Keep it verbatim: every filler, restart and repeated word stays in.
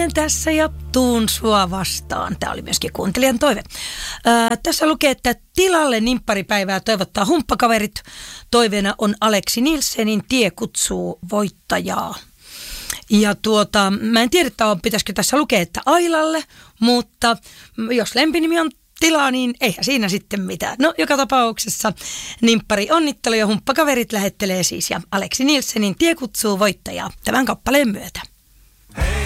Tässä ja tuun sua vastaan. Tämä oli myöskin kuuntelijan toive. Ää, tässä lukee, että tilalle nimpparipäivää toivottaa humppakaverit. Toiveena on Aleksi Nilsenin Tie kutsuu voittajaa. Ja tuota, mä en tiedä, että on, pitäisikö tässä lukea, että Ailalle, mutta jos lempinimi on tilaa, niin eihän siinä sitten mitään. No, joka tapauksessa nimppari onnittelu ja humppakaverit lähettelee siis ja Aleksi Nilsenin Tie kutsuu voittajaa tämän kappaleen myötä.